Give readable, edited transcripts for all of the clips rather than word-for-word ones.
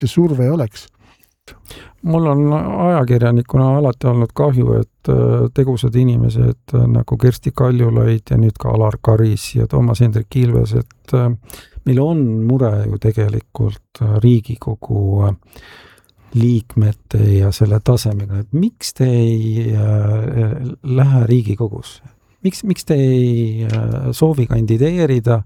surve oleks. Mul on ajakirjanikuna alati olnud kahju, et tegusad inimesed nagu Kersti Kaljulaid ja nüüd ka Alar Karis ja Toomas Hendrik Ilves, et meil on mure ju tegelikult Riigikogu liikmete ja selle tasemega, et miks te ei lähe Riigikogusse? Miks te ei soovi kandideerida,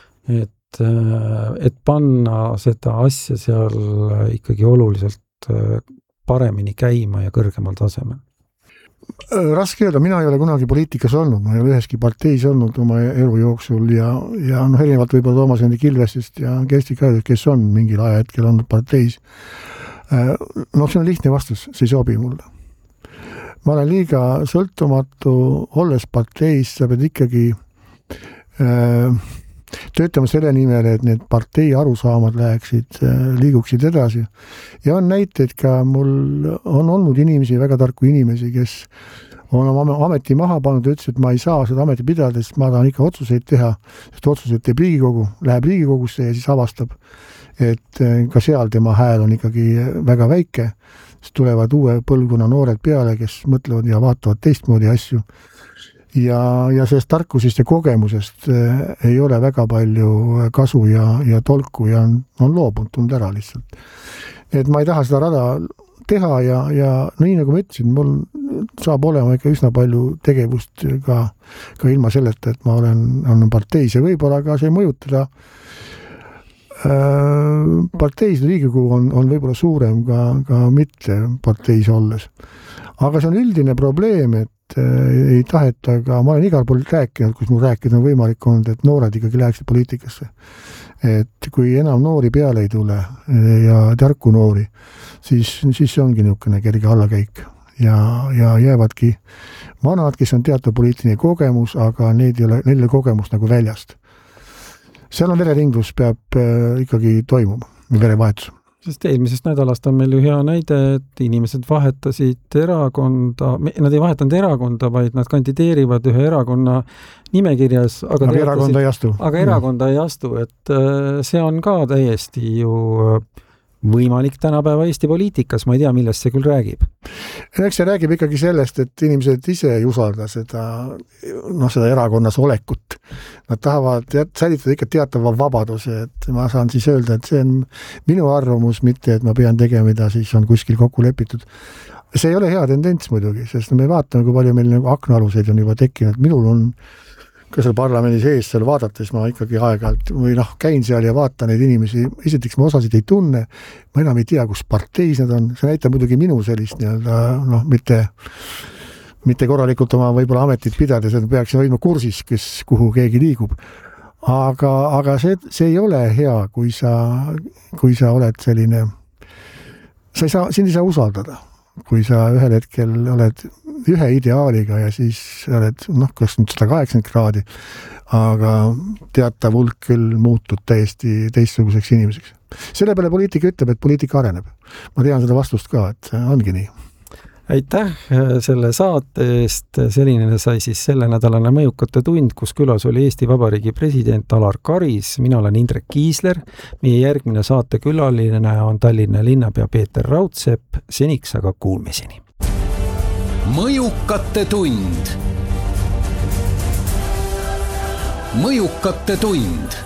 et panna seda asja seal ikkagi oluliselt paremini käima ja kõrgemal tasemel? Raske öelda, mina ei ole kunagi poliitikas olnud, ma ei ole üheski parteis olnud oma elu jooksul ja erinevalt võib-olla Toomas Hendrik Ilvesest ja Kersti Kaljulaid, kes on mingil ajahetkel olnud parteis. See on lihtne vastus, see ei sobi mulle. Ma olen liiga sõltumatu, olles parteis, sa pead ikkagi töötama selle nimel, et need partei arusaamad liiguksid edasi. Ja on näiteid ka, mul on olnud inimesi, väga tarku inimesi, kes on oma ameti maha pannud ja ütles, et ma ei saa seda ameti pidada, sest ma tahan ikka otsuseid teha, sest otsuseid teeb Riigikogu, läheb Riigikogusse ja siis avastab, et ka seal tema hääl on ikkagi väga väike, siis tulevad uue põlvkonna noored peale, kes mõtlevad ja vaatavad teistmoodi asju. Ja sellest tarkusest ja kogemusest ei ole väga palju kasu ja tolku ja on loobunud ära lihtsalt. Et ma ei taha seda rada teha ja nii nagu ma ütlesin, mul saab olema ikka üsna palju tegevust ka ilma selleta, et ma olen parteis ja võib-olla ka see mõjutada parteis Riigikogu on võib-olla suurem ka mitte parteis olles. Aga see on üldine probleem, et ei taheta ka, ma olen igal pool rääkinud, kus mul rääkida on võimalik olnud, et noored ikkagi läheksid poliitikasse. Et kui enam noori peale ei tule ja tarku noori, siis see ongi niisugune kerge allakäik ja jäävadki vanad, kes on teatud poliitiline kogemus, aga neil kogemus nagu väljast. Seal on vereringlus peab ikkagi toimuma, verevahetus. Sest eelmisest nädalast on meil ju hea näide, et inimesed vahetasid erakonda, nad ei vahetanud erakonda, vaid nad kandideerivad ühe erakonna nimekirjas, aga erakonda ei astu. Aga erakonda ei astu, et see on ka täiesti ju võimalik tänapäeva Eesti poliitikas, ma ei tea, millest see küll räägib. Eks see räägib ikkagi sellest, et inimesed ise ei usalda seda erakonnas olekut. Nad tahavad säilitada ikka teatava vabaduse, et ma saan siis öelda, et see on minu arvamus, mitte et ma pean tegema, mida siis on kuskil kokku lepitud. See ei ole hea tendents muidugi, sest me vaatame, kui palju meil aknaaluseid on juba tekkinud. Minul on ka seal parlamendi sees seal vaadates ma ikkagi aeg-ajalt või käin seal ja vaatan neid inimesi, esiteks ma osasid ei tunne, ma enam ei tea, kus parteis nad on, see näitab muidugi minu sellist mitte korralikult oma võib-olla ametit pidades, et peaks hoidma kursis, kuhu keegi liigub. Aga see ei ole hea, kui sa oled selline, sind ei saa usaldada, kui sa ühel hetkel oled ühe ideaaliga ja siis oled, kas nüüd 180 kraadi, aga teatav hulk küll muutud täiesti teistsuguseks inimeseks. Selle peale poliitika ütleb, et poliitika areneb. Ma tean seda vastust ka, et ongi nii. Aitäh selle saate eest. Selline sai siis selle nädalane Mõjukate tund, kus külas oli Eesti Vabariigi president Alar Karis. Mina olen Indrek Kiisler. Meie järgmine saate külaline on Tallinna linnapea Peeter Raudsepp. Seniks aga kuulmiseni. Mõjukate tund. Mõjukate tund.